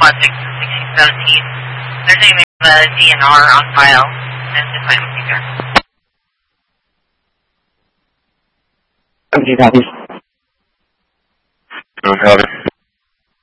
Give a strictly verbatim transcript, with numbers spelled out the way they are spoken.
Project sixteen seventeen. There's a uh, D N R on file, and the time will be there. Okay, copies.